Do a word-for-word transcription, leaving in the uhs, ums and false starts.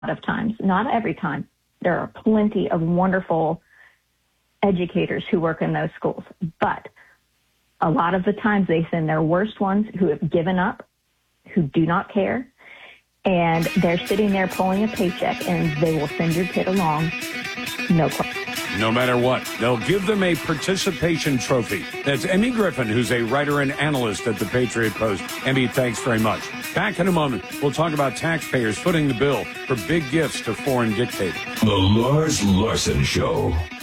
of times, not every time, there are plenty of wonderful educators who work in those schools. But a lot of the times they send their worst ones who have given up, who do not care, and they're sitting there pulling a paycheck, and they will send your kid along, no question. No matter what, they'll give them a participation trophy. That's Emmy Griffin, who's a writer and analyst at the Patriot Post. Emmy, thanks very much. Back in a moment, we'll talk about taxpayers footing the bill for big gifts to foreign dictators. The Lars Larson Show.